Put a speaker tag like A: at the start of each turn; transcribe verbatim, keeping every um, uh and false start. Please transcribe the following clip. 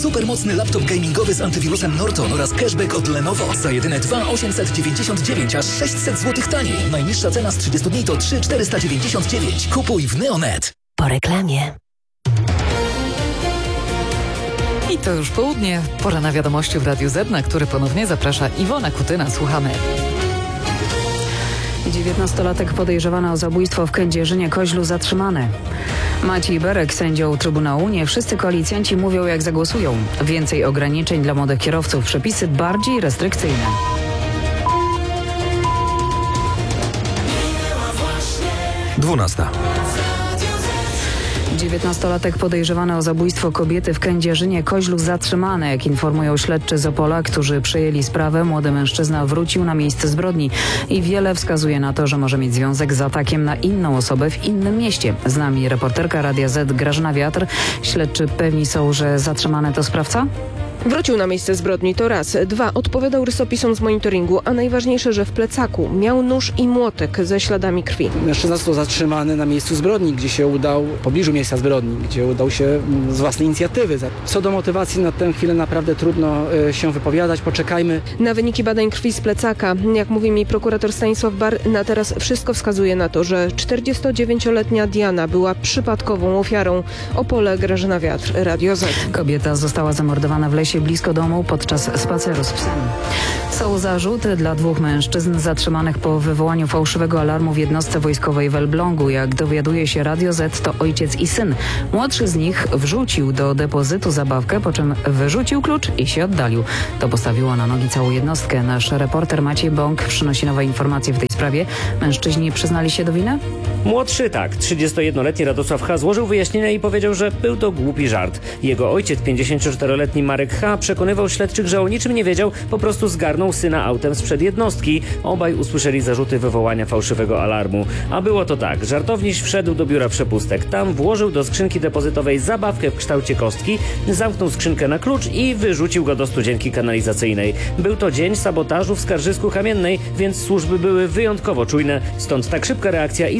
A: Supermocny laptop gamingowy z antywirusem Norton oraz cashback od Lenovo. Za jedyne dwa tysiące osiemset dziewięćdziesiąt dziewięć, aż sześćset złotych taniej. Najniższa cena z trzydziestu dni to trzy tysiące czterysta dziewięćdziesiąt dziewięć. Kupuj w Neonet.
B: Po reklamie.
C: I to już południe. Pora na wiadomości w Radiu Z, na który ponownie zaprasza Iwona Kutyna. Słuchamy.
D: dziewiętnastolatek podejrzewany o zabójstwo w Kędzierzynie-Koźlu zatrzymany. Maciej Berek, sędzią Trybunału. Nie wszyscy koalicjanci mówią, jak zagłosują. Więcej ograniczeń dla młodych kierowców. Przepisy bardziej restrykcyjne.
E: Dwunasta.
D: dziewiętnastolatek podejrzewany o zabójstwo kobiety w Kędzierzynie-Koźlu zatrzymany. Jak informują śledczy z Opola, którzy przejęli sprawę, młody mężczyzna wrócił na miejsce zbrodni i wiele wskazuje na to, że może mieć związek z atakiem na inną osobę w innym mieście. Z nami reporterka Radia Z Grażyna Wiatr. Śledczy pewni są, że zatrzymany to sprawca?
F: Wrócił na miejsce zbrodni, to raz. Dwa, odpowiadał rysopisom z monitoringu, a najważniejsze, że w plecaku miał nóż i młotek ze śladami krwi.
G: Mężczyzna został zatrzymany na miejscu zbrodni, gdzie się udał, w pobliżu miejsca zbrodni, gdzie udał się z własnej inicjatywy. Co do motywacji, na tę chwilę naprawdę trudno się wypowiadać. Poczekajmy.
F: Na wyniki badań krwi z plecaka, jak mówi mi prokurator Stanisław Bar, na teraz wszystko wskazuje na to, że czterdziestodziewięcioletnia Diana była przypadkową ofiarą. Opole, Grażyna Wiatr, Radio Z.
D: Kobieta została zamordowana w lesie blisko domu podczas spaceru z psem. Są zarzuty dla dwóch mężczyzn zatrzymanych po wywołaniu fałszywego alarmu w jednostce wojskowej w Elblągu. Jak dowiaduje się Radio Z, to ojciec i syn. Młodszy z nich wrzucił do depozytu zabawkę, po czym wyrzucił klucz i się oddalił. To postawiło na nogi całą jednostkę. Nasz reporter Maciej Bąk przynosi nowe informacje w tej sprawie. Mężczyźni przyznali się do winy?
H: Młodszy tak. trzydziestojednoletni Radosław H. złożył wyjaśnienia i powiedział, że był to głupi żart. Jego ojciec, pięćdziesięcioczteroletni Marek H., przekonywał śledczych, że o niczym nie wiedział, po prostu zgarnął syna autem sprzed jednostki. Obaj usłyszeli zarzuty wywołania fałszywego alarmu. A było to tak. Żartowniś wszedł do biura przepustek. Tam włożył do skrzynki depozytowej zabawkę w kształcie kostki, zamknął skrzynkę na klucz i wyrzucił go do studzienki kanalizacyjnej. Był to dzień sabotażu w Skarżysku Kamiennej, więc służby były wyjątkowo czujne, stąd tak szybka reakcja i